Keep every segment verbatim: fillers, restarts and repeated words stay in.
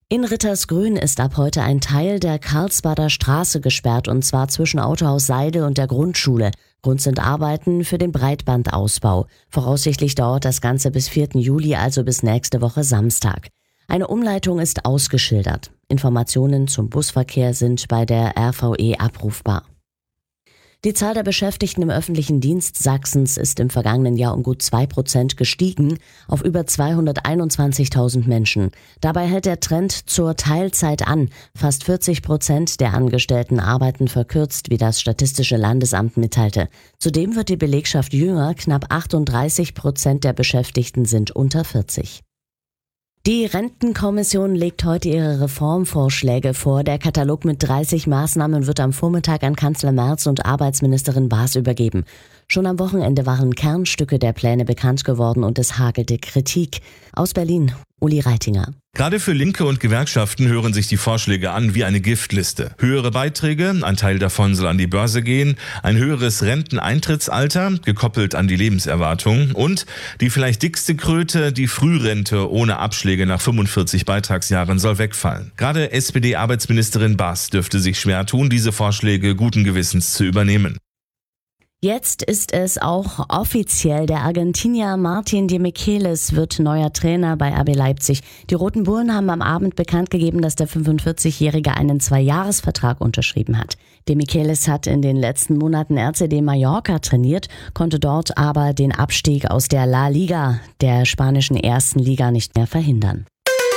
In Rittersgrün ist ab heute ein Teil der Karlsbader Straße gesperrt, und zwar zwischen Autohaus Seidel und der Grundschule. Grund sind Arbeiten für den Breitbandausbau. Voraussichtlich dauert das Ganze bis vierten Juli, also bis nächste Woche Samstag. Eine Umleitung ist ausgeschildert. Informationen zum Busverkehr sind bei der R V E abrufbar. Die Zahl der Beschäftigten im öffentlichen Dienst Sachsens ist im vergangenen Jahr um gut zwei Prozent gestiegen auf über zweihunderteinundzwanzigtausend Menschen. Dabei hält der Trend zur Teilzeit an. Fast vierzig Prozent der Angestellten arbeiten verkürzt, wie das Statistische Landesamt mitteilte. Zudem wird die Belegschaft jünger. Knapp achtunddreißig Prozent der Beschäftigten sind unter vierzig. Die Rentenkommission legt heute ihre Reformvorschläge vor. Der Katalog mit dreißig Maßnahmen wird am Vormittag an Kanzler Merz und Arbeitsministerin Baas übergeben. Schon am Wochenende waren Kernstücke der Pläne bekannt geworden und es hagelte Kritik. Aus Berlin, Uli Reitinger. Gerade für Linke und Gewerkschaften hören sich die Vorschläge an wie eine Giftliste. Höhere Beiträge, ein Teil davon soll an die Börse gehen, ein höheres Renteneintrittsalter, gekoppelt an die Lebenserwartung, und die vielleicht dickste Kröte, die Frührente ohne Abschläge nach fünfundvierzig Beitragsjahren soll wegfallen. Gerade S P D-Arbeitsministerin Baas dürfte sich schwer tun, diese Vorschläge guten Gewissens zu übernehmen. Jetzt ist es auch offiziell. Der Argentinier Martin de Michelis wird neuer Trainer bei R B Leipzig. Die Roten Bullen haben am Abend bekannt gegeben, dass der fünfundvierzigjährige einen Zweijahresvertrag unterschrieben hat. De Michelis hat in den letzten Monaten R C D Mallorca trainiert, konnte dort aber den Abstieg aus der La Liga, der spanischen ersten Liga, nicht mehr verhindern.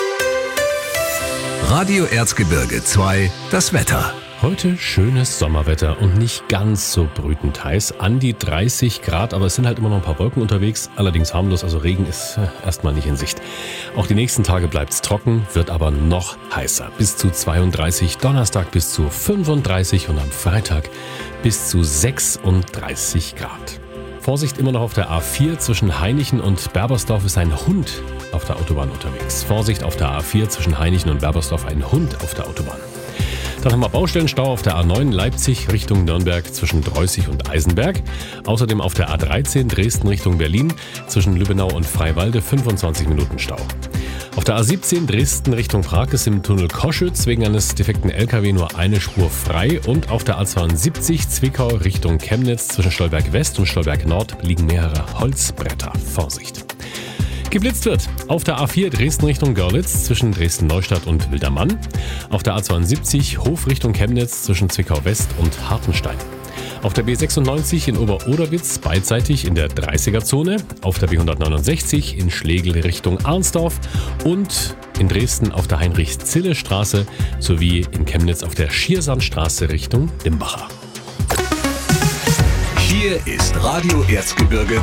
Radio Erzgebirge zwei, das Wetter. Heute schönes Sommerwetter und nicht ganz so brütend heiß, an die dreißig Grad, aber es sind halt immer noch ein paar Wolken unterwegs, allerdings harmlos, also Regen ist erstmal nicht in Sicht. Auch die nächsten Tage bleibt es trocken, wird aber noch heißer, bis zu zweiunddreißig, Donnerstag bis zu fünfunddreißig und am Freitag bis zu sechsunddreißig Grad. Vorsicht, immer noch auf der A vier zwischen Hainichen und Berbersdorf ist ein Hund auf der Autobahn unterwegs. Vorsicht, auf der A vier zwischen Hainichen und Berbersdorf ein Hund auf der Autobahn. Dann haben wir Baustellenstau auf der A neun Leipzig Richtung Nürnberg zwischen Dreußig und Eisenberg. Außerdem auf der A dreizehn Dresden Richtung Berlin zwischen Lübbenau und Freiwalde fünfundzwanzig Minuten Stau. Auf der A siebzehn Dresden Richtung Prag ist im Tunnel Koschütz wegen eines defekten L K W nur eine Spur frei. Und auf der A zweiundsiebzig Zwickau Richtung Chemnitz zwischen Stolberg West und Stolberg Nord liegen mehrere Holzbretter. Vorsicht! Geblitzt wird auf der A vier Dresden Richtung Görlitz zwischen Dresden-Neustadt und Wildermann. Auf der A zweiundsiebzig Hof Richtung Chemnitz zwischen Zwickau West und Hartenstein. Auf der B sechsundneunzig in Ober-Oderwitz beidseitig in der dreißiger-Zone. Auf der B hundertneunundsechzig in Schlegel Richtung Arnsdorf. Und in Dresden auf der Heinrich-Zille-Straße sowie in Chemnitz auf der Schiersandstraße Richtung Limbacher. Hier ist Radio Erzgebirge